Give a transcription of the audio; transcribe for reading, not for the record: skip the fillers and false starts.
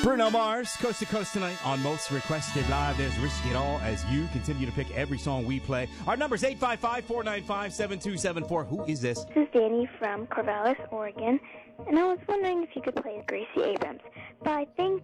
Bruno Mars, Coast to Coast tonight on Most Requested Live. There's Risk It All as you continue to pick every song we play. Our number is 855-495-7274. Who is this? This is Danny from Corvallis, Oregon, and I was wondering if you could play Gracie Abrams. Bye, thank